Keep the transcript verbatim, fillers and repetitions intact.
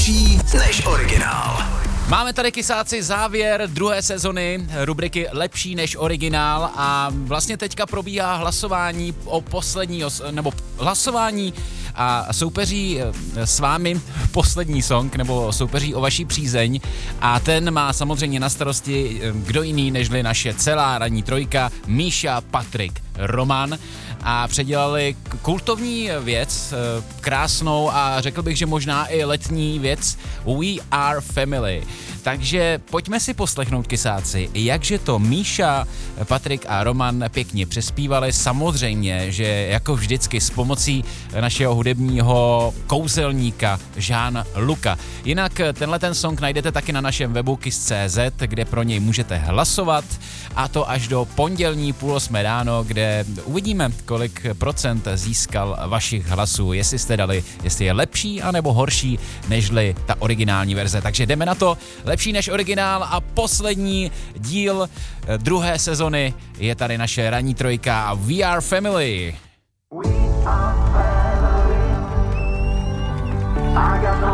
lepší než originál. Máme tady, kysáci, závěr druhé sezony rubriky Lepší než originál a vlastně teďka probíhá hlasování o poslední, nebo hlasování a soupeří s vámi poslední song, nebo soupeří o vaší přízeň a ten má samozřejmě na starosti kdo jiný nežli naše celá ranní trojka, Míša, Patrik, Roman, a předělali kultovní věc, krásnou a řekl bych, že možná i letní věc We Are Family. Takže pojďme si poslechnout, kysáci, jakže to Míša, Patrik a Roman pěkně přespívali. Samozřejmě, že jako vždycky s pomocí našeho hudebního kouzelníka Žána Luka. Jinak tenhle ten song najdete taky na našem webu kiss tečka cé zet, kde pro něj můžete hlasovat, a to až do pondělní půl osmé ráno, kde uvidíme, kolik procent získal vašich hlasů, jestli jste dali, jestli je lepší anebo horší nežli ta originální verze. Takže jdeme na to. Lepší než originál a poslední díl druhé sezony je tady naše ranní trojka We Are Family.